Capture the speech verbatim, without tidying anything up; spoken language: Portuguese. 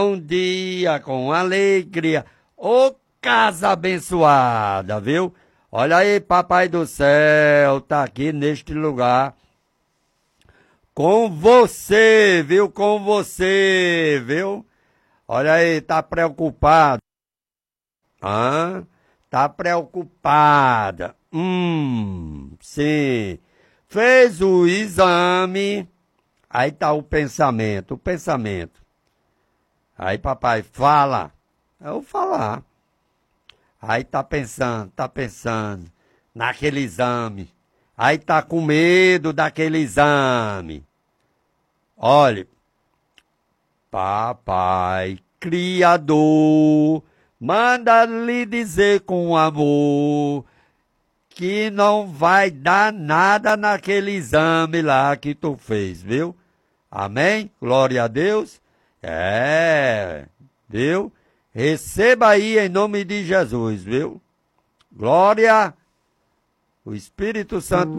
Bom dia, com alegria. Ô casa abençoada, viu? Olha aí, Papai do Céu tá aqui neste lugar. Com você, viu? Com você, viu? Olha aí, tá preocupado. Hã? Tá preocupada. Hum, sim. Fez o exame. Aí tá o pensamento, o pensamento. Aí papai fala. Eu vou falar. Aí tá pensando, tá pensando naquele exame. Aí tá com medo daquele exame. Olhe, papai, criador, manda lhe dizer com amor que não vai dar nada naquele exame lá que tu fez, viu? Amém? Glória a Deus. É, viu? Receba aí em nome de Jesus, viu? Glória, o Espírito Santo